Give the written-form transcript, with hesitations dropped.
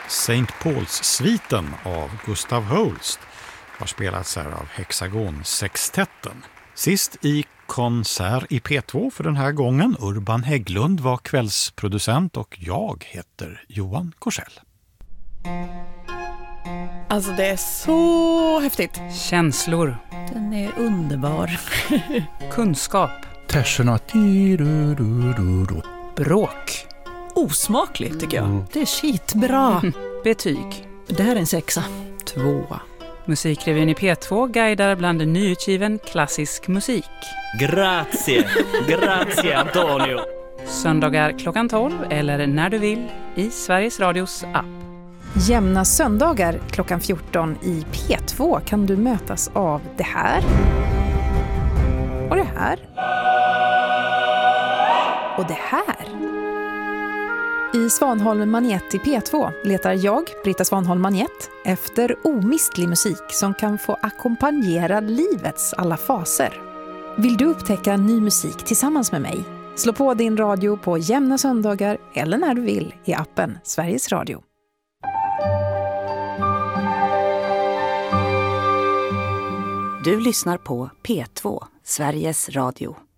St. Pauls-sviten av Gustav Holst har spelats här av Hexagonsextetten. Sist i konsert i P2 för den här gången. Urban Hägglund var kvällsproducent och jag heter Johan Korsell. Alltså det är så häftigt. Känslor. Den är underbar. Kunskap. Terserna. Bråk. Osmakligt tycker jag. Det är skitbra. Betyg. Det här är en 6. 2. Musikrevyn i P2 guidar bland nyutgiven klassisk musik. Grazie Antonio. Söndagar klockan 12 eller när du vill i Sveriges Radios app. Jämna söndagar klockan 14 i P2 kan du mötas av det här. Och det här. Och det här. I Svanholm Magnet i P2 letar jag, Britta Svanholm Magnet, efter omistlig musik som kan få ackompanjera livets alla faser. Vill du upptäcka ny musik tillsammans med mig? Slå på din radio på jämna söndagar eller när du vill i appen Sveriges Radio. Du lyssnar på P2, Sveriges Radio.